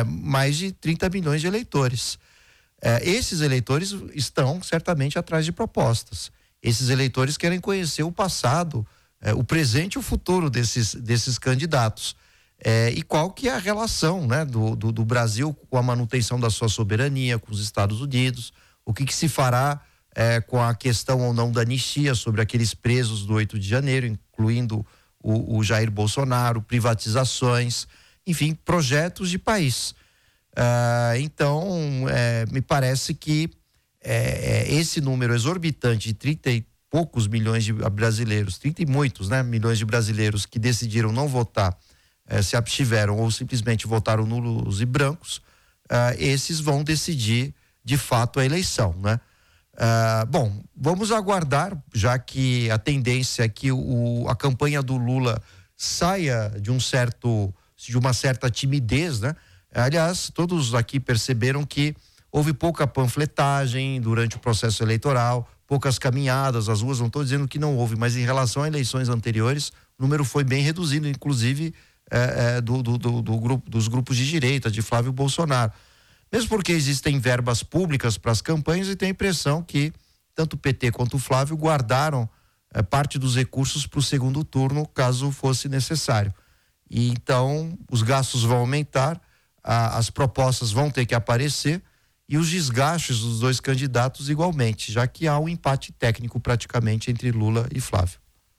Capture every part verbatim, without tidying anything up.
é, mais de trinta milhões de eleitores. É, esses eleitores estão certamente atrás de propostas. Esses eleitores querem conhecer o passado, é, o presente e o futuro desses, desses candidatos. É, e qual que é a relação, né, do, do, do Brasil com a manutenção da sua soberania, com os Estados Unidos, o que, que se fará é, com a questão ou não da anistia sobre aqueles presos do oito de janeiro, incluindo o, o Jair Bolsonaro, privatizações, enfim, projetos de país. Ah, então, é, me parece que é, é, esse número exorbitante de trinta e poucos milhões de brasileiros, trinta e muitos, né, milhões de brasileiros que decidiram não votar, é, se abstiveram ou simplesmente votaram nulos e brancos, ah, esses vão decidir de fato a eleição, né? Ah, bom, vamos aguardar, já que a tendência é que o, a campanha do Lula saia de um certo, de uma certa timidez, né? Aliás, todos aqui perceberam que houve pouca panfletagem durante o processo eleitoral, poucas caminhadas, as ruas, não estou dizendo que não houve, mas em relação a eleições anteriores, o número foi bem reduzido, inclusive é, é, do, do, do, do grupo, dos grupos de direita, de Flávio Bolsonaro. Mesmo porque existem verbas públicas para as campanhas e tem a impressão que tanto o P T quanto o Flávio guardaram é, parte dos recursos para o segundo turno, caso fosse necessário. E então os gastos vão aumentar, a, as propostas vão ter que aparecer e os desgastes dos dois candidatos igualmente, já que há um empate técnico praticamente entre Lula e Flávio.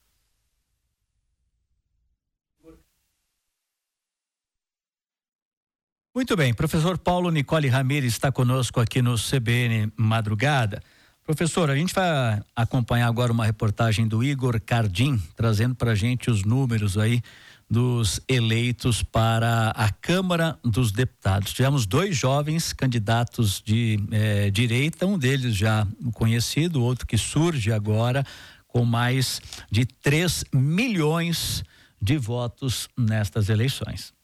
Muito bem, professor Paulo Nicole Ramires está conosco aqui no C B N Madrugada. Professor, a gente vai acompanhar agora uma reportagem do Igor Cardim, trazendo para a gente os números aí dos eleitos para a Câmara dos Deputados. Tivemos dois jovens candidatos de eh, direita, um deles já conhecido, outro que surge agora com mais de três milhões de votos nestas eleições.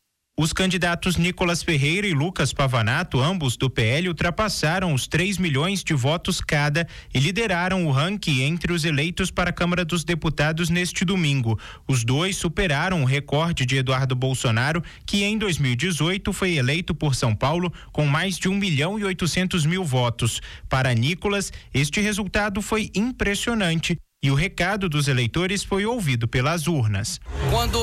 Os candidatos Nicolas Ferreira e Lucas Pavanato, ambos do P L, ultrapassaram os três milhões de votos cada e lideraram o ranking entre os eleitos para a Câmara dos Deputados neste domingo. Os dois superaram o recorde de Eduardo Bolsonaro, que em dois mil e dezoito foi eleito por São Paulo com mais de um milhão e oitocentos mil votos. Para Nicolas, este resultado foi impressionante e o recado dos eleitores foi ouvido pelas urnas. Quando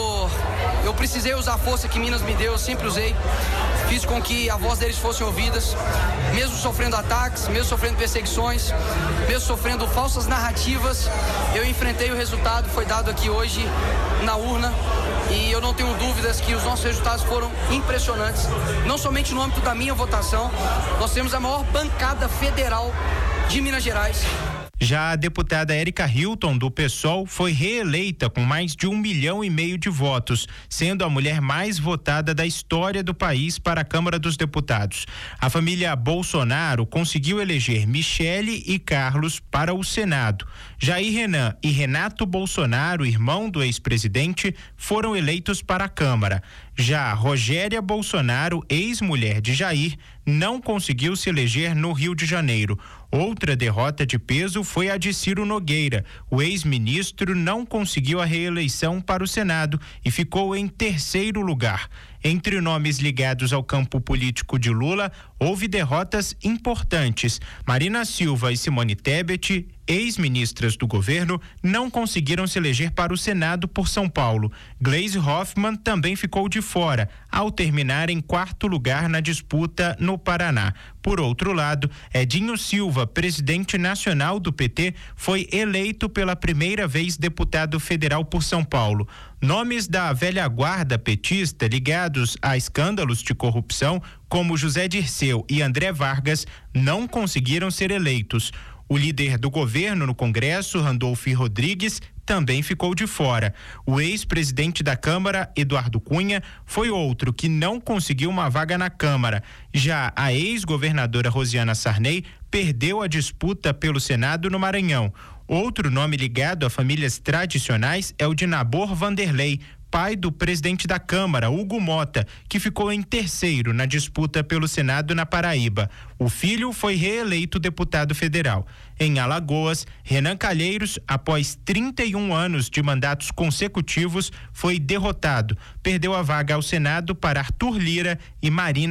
eu precisei usar a força que Minas me deu, eu sempre usei. Fiz com que a voz deles fosse ouvidas, mesmo sofrendo ataques, mesmo sofrendo perseguições, mesmo sofrendo falsas narrativas. Eu enfrentei, o resultado foi dado aqui hoje na urna e eu não tenho dúvidas que os nossos resultados foram impressionantes. Não somente no âmbito da minha votação, nós temos a maior bancada federal de Minas Gerais. Já a deputada Érica Hilton, do PSOL, foi reeleita com mais de um milhão e meio de votos, sendo a mulher mais votada da história do país para a Câmara dos Deputados. A família Bolsonaro conseguiu eleger Michele e Carlos para o Senado. Jair Renan e Renato Bolsonaro, irmão do ex-presidente, foram eleitos para a Câmara. Já Rogéria Bolsonaro, ex-mulher de Jair, não conseguiu se eleger no Rio de Janeiro. Outra derrota de peso foi a de Ciro Nogueira. O ex-ministro não conseguiu a reeleição para o Senado e ficou em terceiro lugar. Entre nomes ligados ao campo político de Lula, houve derrotas importantes. Marina Silva e Simone Tebet, ex-ministras do governo, não conseguiram se eleger para o Senado por São Paulo. Gleisi Hoffmann também ficou de fora, ao terminar em quarto lugar na disputa no Paraná. Por outro lado, Edinho Silva, presidente nacional do P T, foi eleito pela primeira vez deputado federal por São Paulo. Nomes da velha guarda petista ligados a escândalos de corrupção, como José Dirceu e André Vargas, não conseguiram ser eleitos. O líder do governo no Congresso, Randolfo Rodrigues, também ficou de fora. O ex-presidente da Câmara, Eduardo Cunha, foi outro que não conseguiu uma vaga na Câmara. Já a ex-governadora Rosiana Sarney perdeu a disputa pelo Senado no Maranhão. Outro nome ligado a famílias tradicionais é o de Nabor Vanderlei, pai do presidente da Câmara, Hugo Mota, que ficou em terceiro na disputa pelo Senado na Paraíba. O filho foi reeleito deputado federal. Em Alagoas, Renan Calheiros, após trinta e um anos de mandatos consecutivos, foi derrotado. Perdeu a vaga ao Senado para Arthur Lira e Marina